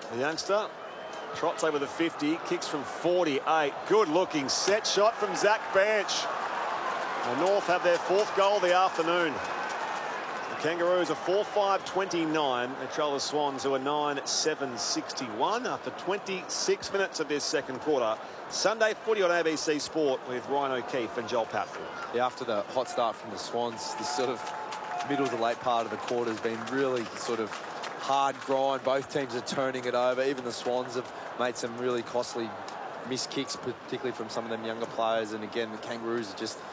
The youngster trots over the 50, kicks from 48. Good-looking set shot from Zach Bench. The North have their 4th goal of the afternoon. The Kangaroos are 4-5-29. They trail the Swans, who are 9-7-61 after 26 minutes of this second quarter. Sunday footy on ABC Sport with Ryan O'Keefe and Joel Patfull. Yeah, after the hot start from the Swans, this sort of middle to late part of the quarter has been really sort of hard grind. Both teams are turning it over. Even the Swans have made some really costly missed kicks, particularly from some of them younger players. And again, the Kangaroos are just...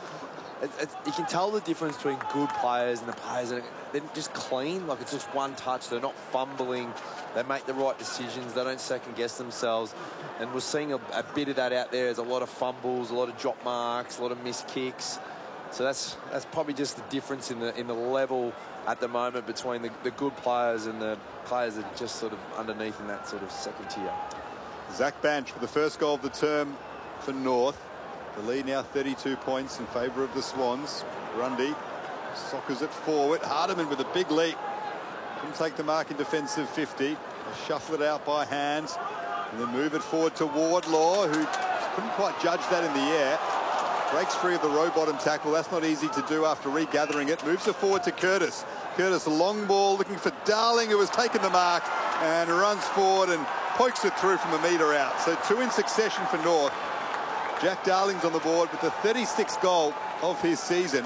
you can tell the difference between good players and the players that they're just clean. Like, it's just one touch. They're not fumbling. They make the right decisions. They don't second-guess themselves. And we're seeing a bit of that out there. There's a lot of fumbles, a lot of drop marks, a lot of missed kicks. So that's probably just the difference in the level at the moment between the good players and the players that are just sort of underneath in that sort of second tier. Zach Bench with the first goal of the term for North. The lead now 32 points in favour of the Swans. Grundy soccers it forward. Hardiman with a big leap. Couldn't take the mark in defensive 50. They shuffle it out by hands and then move it forward to Wardlaw, who couldn't quite judge that in the air. Breaks free of the row bottom tackle. That's not easy to do after regathering it. Moves it forward to Curtis. Curtis, a long ball looking for Darling, who has taken the mark and runs forward and pokes it through from a metre out. So 2 in succession for North. Jack Darling's on the board with the 36th goal of his season.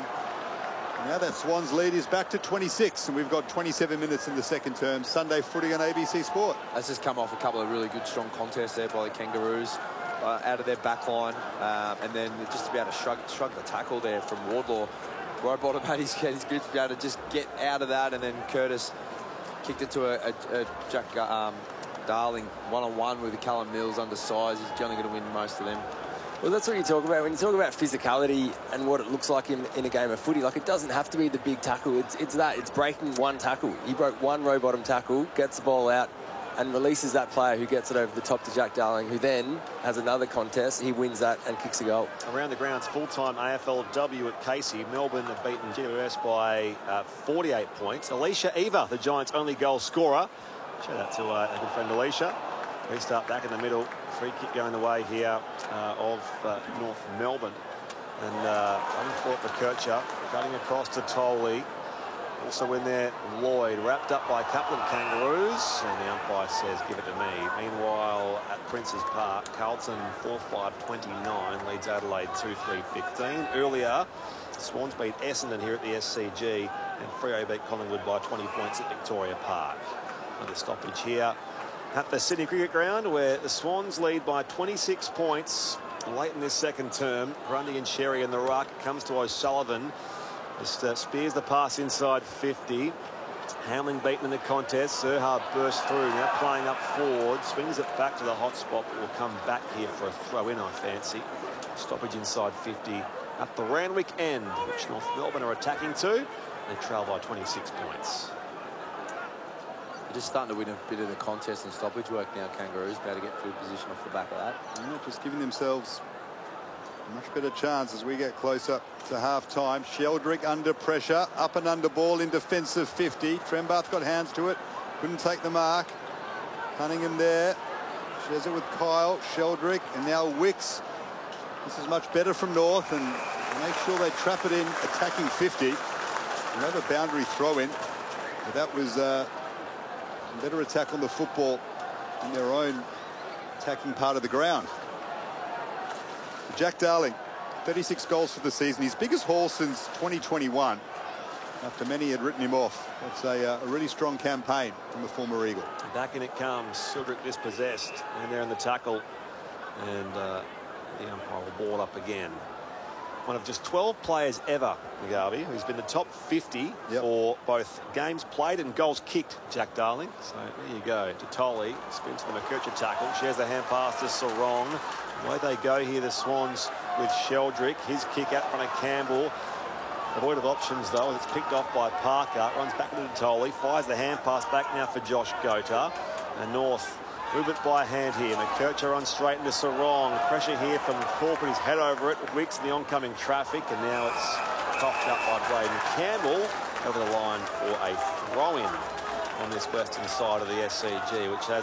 Now that Swans lead is back to 26, and we've got 27 minutes in the second term. Sunday footy on ABC Sport. That's just come off a couple of really good, strong contests there by the Kangaroos out of their back line. And then just to be able to shrug the tackle there from Wardlaw. Right bottom had his grip to be able to just get out of that, and then Curtis kicked it to a Jack Darling one-on-one with Callum Mills undersized. He's generally going to win most of them. Well, that's what you talk about when you talk about physicality and what it looks like in a game of footy. Like, it doesn't have to be the big tackle. It's breaking one tackle. He broke one row bottom tackle, gets the ball out and releases that player who gets it over the top to Jack Darling, who then has another contest. He wins that and kicks a goal. Around the grounds, full-time AFLW at Casey. Melbourne have beaten GWS by 48 points. Alicia Eva, the Giants' only goal scorer. Shout out to a good friend Alicia. Restart back in the middle. Free kick going the way here of North Melbourne. And running for it, McKercher, cutting across to Tolley. Also in there, Lloyd, wrapped up by a couple of Kangaroos. And the umpire says, give it to me. Meanwhile, at Princes Park, Carlton 4-5-29 leads Adelaide 2-3-15. Earlier, Swans beat Essendon here at the SCG. And Freo beat Collingwood by 20 points at Victoria Park. Another stoppage here at the Sydney Cricket Ground, where the Swans lead by 26 points late in this second term. Grundy and Sherry in the ruck. Comes to O'Sullivan. Just spears the pass inside 50. Hamling beaten in the contest. Zerha bursts through. Now playing up forward. Swings it back to the hot spot, but will come back here for a throw-in, I fancy. Stoppage inside 50 at the Randwick end, which North Melbourne are attacking to. They trail by 26 points. They're just starting to win a bit of the contest and stoppage work now, Kangaroos. Better get field position off the back of that. Yeah, just giving themselves a much better chance as we get closer to half-time. Sheldrick under pressure. Up and under ball in defensive 50. Trembath got hands to it. Couldn't take the mark. Cunningham there. Shares it with Kyle. Sheldrick. And now Wicks. This is much better from North. And make sure they trap it in attacking 50. Another boundary throw-in. But that was better attack on the football in their own attacking part of the ground. Jack Darling, 36 goals for the season. His biggest haul since 2021, after many had written him off. That's a really strong campaign from the former Eagle. Back in it comes. Sheldrick dispossessed. And there in the tackle. And the umpire will ball up again. One of just 12 players ever, Mugabe, who's been the top 50 for both games played and goals kicked, Jack Darling. So there you go. Tottoli spins to the McKercher tackle, shares the hand pass to Sarong. Away they go here, the Swans, with Sheldrick. His kick out front of Campbell. Avoid of options, though, as it's picked off by Parker. Runs back into Tottoli, fires the hand pass back now for Josh Gota. And North move it by hand here. McKercher on straight into Sarong. Pressure here from Corp with his head over it. Wicks in the oncoming traffic. And now it's coughed up by Braden Campbell over the line for a throw-in on this western side of the SCG, which has